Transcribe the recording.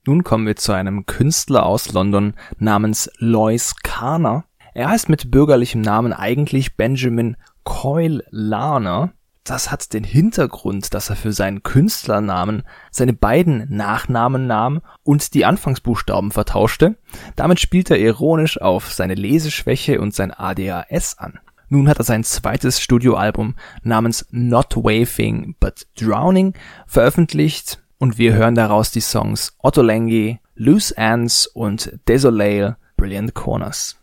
Nun kommen wir zu einem Künstler aus London namens Lois Carner. Er heißt mit bürgerlichem Namen eigentlich Benjamin Coyle Larner. Das hat den Hintergrund, dass er für seinen Künstlernamen seine beiden Nachnamen nahm und die Anfangsbuchstaben vertauschte. Damit spielt er ironisch auf seine Leseschwäche und sein ADHS an. Nun hat er sein zweites Studioalbum namens Not Waving But Drowning veröffentlicht und wir hören daraus die Songs Ottolenghi, Loose Ends und Desolate, Brilliant Corners.